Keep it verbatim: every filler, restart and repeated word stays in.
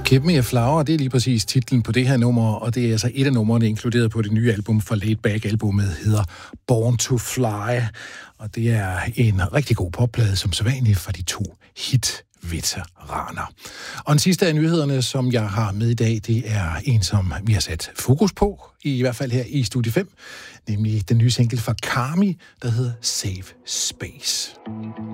Give Me a Flower, det er lige præcis titlen på det her nummer, og det er altså et af numrene inkluderet på det nye album for Laid Back. Albumet hedder Born to Fly, og det er en rigtig god popplade, som sædvanligt for de to hit-veteraner. Og den sidste af nyhederne, som jeg har med i dag, det er en, som vi har sat fokus på, i hvert fald her i Studie fem, nemlig den nye single fra Karmi, der hedder Save Space.